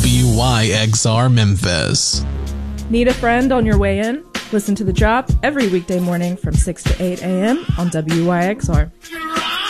WYXR Memphis. Need a friend on your way in? Listen to The Drop every weekday morning from 6 to 8 a.m. on WYXR.